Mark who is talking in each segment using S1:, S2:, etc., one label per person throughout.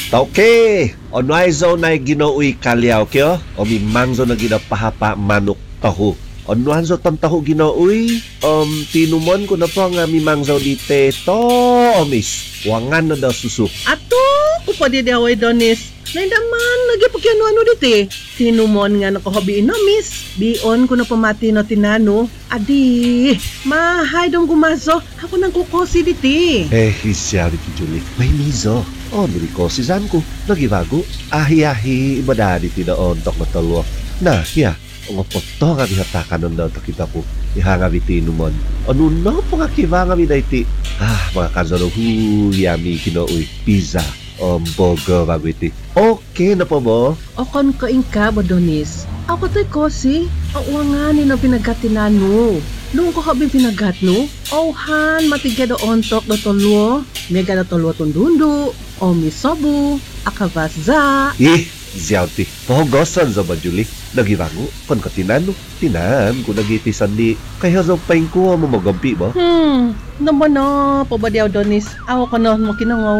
S1: Okay, onway zo na ginauy kalyaw kyo, o mimang zo na ginapahapa manok taho. Onuan zo tam taho ginauy, tinumon ko na po nga mimang zo dite to, omis. Wangan na daw susu.
S2: Ato, upadi daway donis. Nay daman, lagi pa ano diti. Tinumon nga nakahabiin na, miss. Bion ko na pamati no tinano. Adi, mahay dong gumaso. Ako nang kukosi diti.
S1: Siya dito, Julie. May mizo. Nuri ko si Zanko. Nagibago. Ahi-ahi, ibadadi tinaontok na talwa. Na, hiya. Ang poto nga bihatakan nun daw kita po. Ihanga bitinumon. Ano na po nga kiba nga bidayti. Mga kanzano, yummy kinauy. Pizza. Bogo bago iti. Okay na po mo?
S2: Okon ka ingka, Badonis. Ako to'y kosi. Awanganin ang pinagkatinano. Nung ko habing pinagat no? Han, matigya do ontok do tolwo. Mega do tolwo tundundo. O misobu. Akabazza.
S1: Ziyauti. Pohogosan sa ba, Julie? Nagibango. Pan ka tinano? Tinan ko nagitisan di. Kaya sa paing ko mo magampi ba?
S2: Naman na. Pabadyaw, Donis. Ako ka na makinangaw.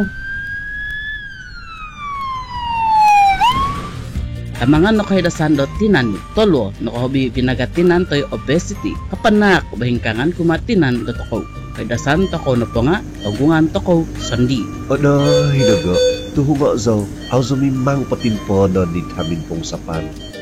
S3: Ang mga nakahidasan do tinan tolo nakahobi pinagatinan toy obesity kapanak bahingkangan kumatinan do toko kaidasan toko no po nga tagungan toko sandi
S1: Hinaga tuho nga zaw aw sumimang patimpo no ni tamin pong sapan